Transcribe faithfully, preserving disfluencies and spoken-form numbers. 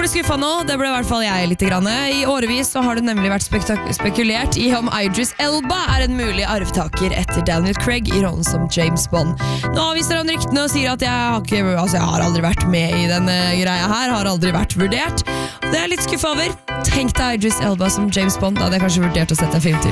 ble skuffet nå, det ble i hvert fall jeg litt grann. I årevis så har det nemlig vært spektak- spekulert i om Idris Elba er en mulig arvtaker etter Daniel Craig i rollen som James Bond. Nå avviser han ryktene og sier at jeg har, ikke, altså jeg har aldri vært med i denne greia her, har aldri vært vurdert. Og det er jeg litt skuffet over. Tenk deg Idris Elba som James Bond, da hadde jeg kanskje vurdert å sette en film til.